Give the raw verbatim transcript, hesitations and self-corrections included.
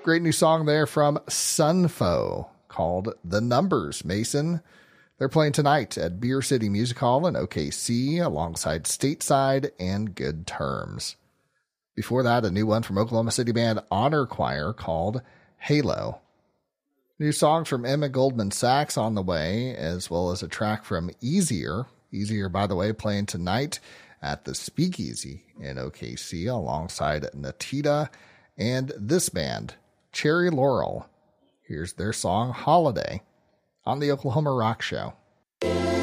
Great new song there from Sunfoe called The Numbers, Mason. They're playing tonight at Beer City Music Hall in O K C alongside Stateside and Good Terms. Before that, a new one from Oklahoma City band Honor Choir called Halo. New songs from Emma Goldman Sachs on the way, as well as a track from Easier. Easier, by the way, playing tonight at the Speakeasy in O K C alongside Natita and this band, Cherry Laurel. Here's their song Holiday on the Oklahoma Rock Show.